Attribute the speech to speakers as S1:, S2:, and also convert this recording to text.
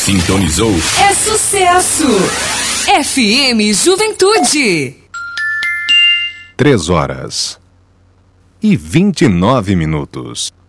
S1: Sintonizou.
S2: É sucesso! FM Juventude.
S3: 3 horas e 29 minutos.